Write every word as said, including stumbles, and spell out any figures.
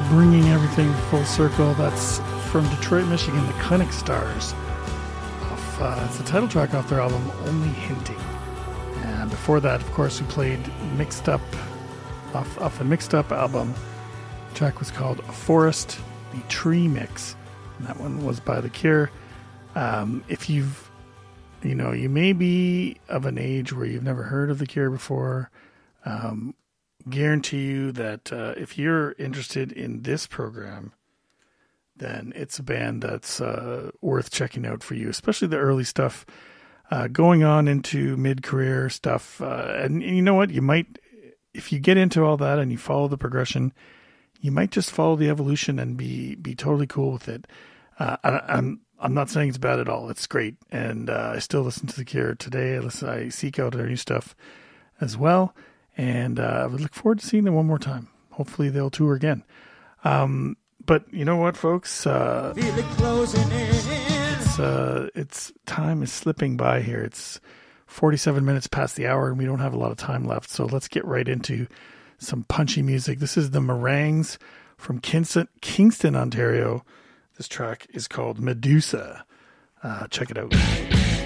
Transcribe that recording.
bringing everything full circle. That's from Detroit, Michigan, the Clinic Stars. Off, uh, it's the title track off their album, Only Hinting. And before that, of course, we played Mixed Up, off, off the Mixed Up album. The track was called Forest, the Tree Mix. And that one was by The Cure. Um, if you've, you know, you may be of an age where you've never heard of The Cure before, um, guarantee you that uh, if you're interested in this program, then it's a band that's uh, worth checking out for you, especially the early stuff, uh, going on into mid-career stuff. Uh, and, and you know what? You might, if you get into all that and you follow the progression, you might just follow the evolution and be be totally cool with it. Uh, I, I'm I'm not saying it's bad at all. It's great, and uh, I still listen to The Cure today. I listen, I seek out their new stuff as well. And uh, I would look forward to seeing them one more time. Hopefully they'll tour again. Um, but you know what, folks? Uh, Feel it closing in. It's, uh, it's time is slipping by here. It's forty-seven minutes past the hour, and we don't have a lot of time left. So let's get right into some punchy music. This is the Meringues from Kingston, Kingston, Ontario. This track is called Medusa. Uh, check it out.